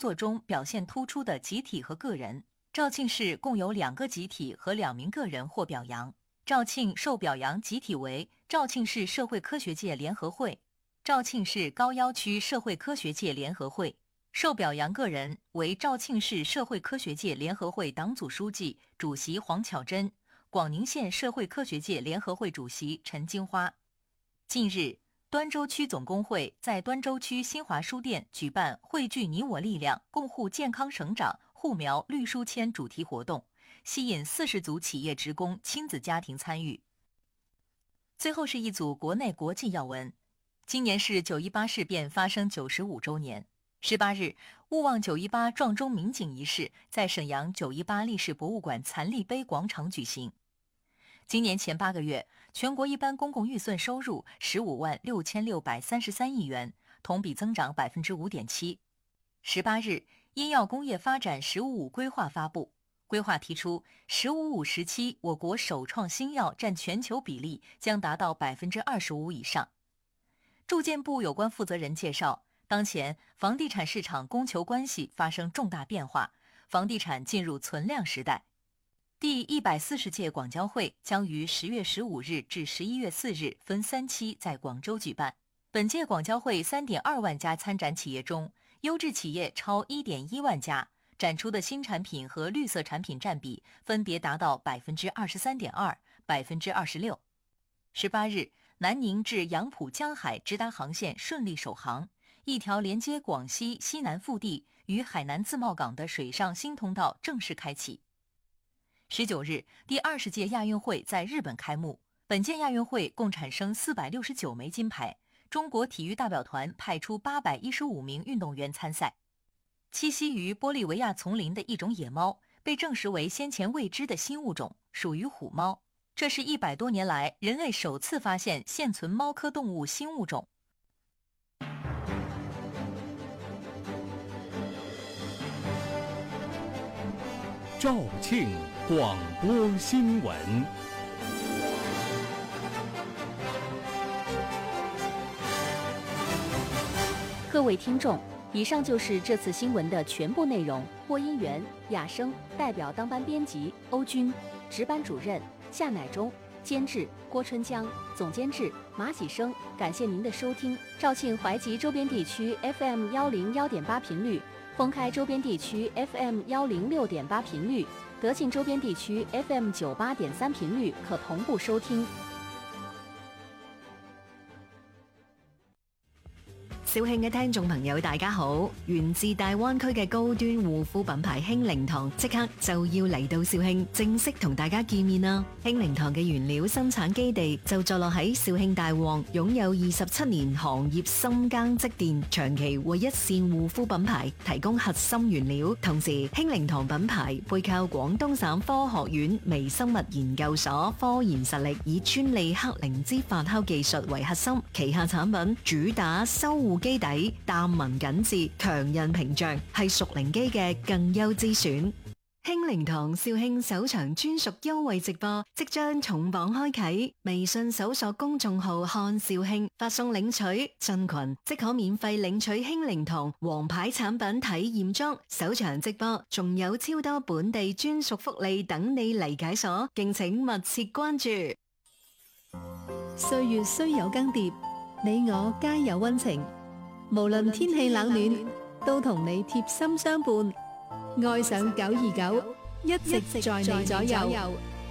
作中表现突出的集体和个人。肇庆市共有2个集体和2名个人获表扬。肇庆受表扬集体为肇庆市社会科学界联合会、肇庆市高要区社会科学界联合会。受表扬个人为肇庆市社会科学界联合会党组书记、主席黄巧珍，广宁县社会科学界联合会主席陈金花。近日，端州区总工会在端州区新华书店举办汇聚你我力量，共护健康成长护苗绿书签主题活动，吸引40组企业职工亲子家庭参与。最后是一组国内国际要闻。今年是918事变发生95周年。18日，勿忘918撞钟鸣警仪式在沈阳918历史博物馆残立碑广场举行。今年前8个月，全国一般公共预算收入15万6633亿元，同比增长 5.7%。18日，医药工业发展“十五五”规划发布，规划提出“十五五”时期我国首创新药占全球比例将达到 25% 以上。住建部有关负责人介绍，当前房地产市场供求关系发生重大变化，房地产进入存量时代。第140届广交会将于10月15日至11月4日分3期在广州举办。本届广交会 3.2 万家参展企业中，优质企业超 1.1 万家，展出的新产品和绿色产品占比分别达到 23.2%、26%。18日，南宁至杨浦江海直达航线顺利首航，一条连接广西西南腹地与海南自贸港的水上新通道正式开启。19日，第20届亚运会在日本开幕。本届亚运会共产生469枚金牌，中国体育代表团派出815名运动员参赛。栖息于玻利维亚丛林的一种野猫，被证实为先前未知的新物种，属于虎猫。这是100多年来人类首次发现现存猫科动物新物种。 肇庆广播新闻。 各位听众，以上就是这次新闻的全部内容。播音员亚生，代表当班编辑欧军，值班主任夏乃忠，监制郭春江，总监制马喜生。感谢您的收听。肇庆淮吉周边地区 FM 101.8频率，封开周边地区 FM 106.8频率，德庆周边地区 FM 98.3频率可同步收听。 肇慶嘅聽眾朋友大家好，源自大灣區嘅高端護膚品牌興靈堂即刻就要嚟到肇慶正式同大家見面啦。興靈堂嘅原料生產基地就坐落喺肇慶大旺，擁有27年行業深耕積澱，長期為一線護膚品牌提供核心原料。同時興靈堂品牌背靠廣東省科學院微生物研究所科研實力，以專利克靈芝發酵技術為核心，旗下產品主打修護基底淡紋緊緻，強韌屏障，係熟靈機嘅更優之選。興靈堂肇慶首場專屬優惠直播即將重磅開啟，微信搜索公眾號看肇慶，發送領取進群即可免費領取興靈堂王牌產品體驗裝。首場直播仲有超多本地專屬福利等你嚟解鎖，敬請密切關注。 歲月雖有更迭，你我皆有溫情。無論天氣冷暖，都同你貼心相伴。愛上929，一直在你左右。